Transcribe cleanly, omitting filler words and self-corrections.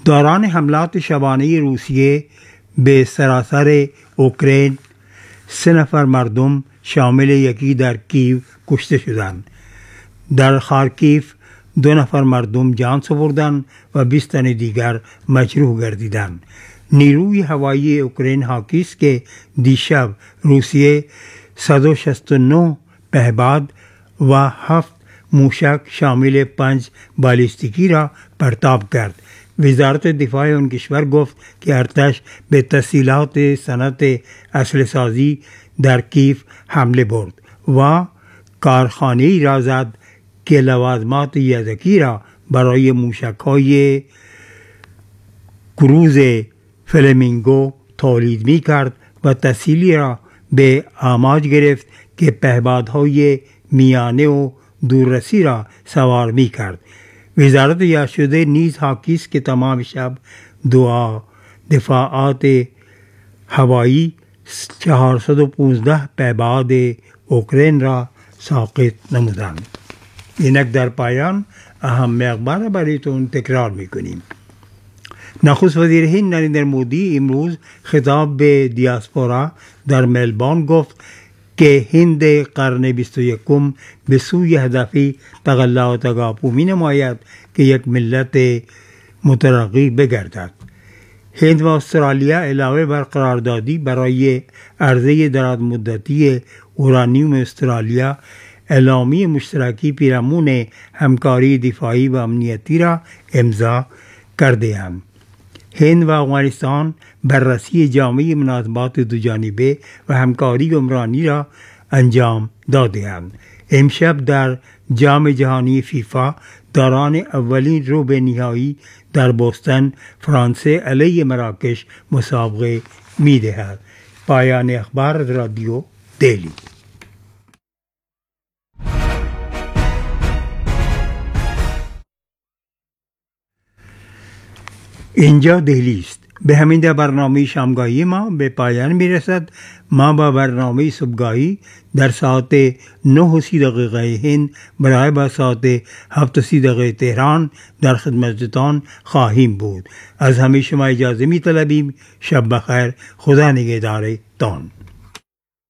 دوران حملات شبانه روسیه به سراسر اوکراین 3 نفر مردم شامل یکی در کیو کشته شدند. در خارکیف 2 نفر مردم جان سپردند و 20 تن دیگر مجروح گردیدند. نیروی هوایی اوکراین حاکی است که دیشب روسیه 169 پهپاد و 7 موشک شامل 5 بالستیکی را پرتاب کرد. وزارت دفاع آن کشور گفت که ارتش به تسهیلات صنعت اسلحه سازی در کیف حمله برد و کارخانه‌ای را زد که لوازمات یدکی را برای موشک‌های کروز فلامینگو تولید می کرد و تسهیلی را به آماج گرفت که پهپادهای میانه و دوررسی را سوار می کرد. وزارت یاد شده نیز حاکی است که تمام شب دفاعات هوایی 415 پهپاد اوکراین را ساقط نمودند. اینک در پایان اهم اخبار برایتون تکرار میکنیم. نخست وزیر هند نریندر مودی امروز خطاب به دیاسپورا در ملبورن گفت که هند قرن 21 به سوی هدف تقلا و تکاپو می نماید که یک ملت مترقی بگردد. هند و استرالیا علاوه بر قراردادی برای عرضه دراز مدتی اورانیوم استرالیا اعلامیه مشترکی پیرامون همکاری دفاعی و امنیتی را امضا کرده‌اند. هند و افغانستان بررسی جامع مناسبات دوجانبه و همکاری عمرانی را انجام داده‌اند. امشب در جام جهانی فیفا دوران اولین ربع نهایی در بوستون فرانسه علیه مراکش مسابقه می‌دهد. پایان اخبار رادیو دهلی. اینجا دهلی است. به همین برنامه شامگاهی ما به پایان میرسد. ما با برنامه صبحگاهی در ساعت 9:30 هند برای با ساعت 7:30 تهران در خدمتتان خواهیم بود. از همه شما اجازه می طلبیم. شب بخیر. خدا نگهدارتان.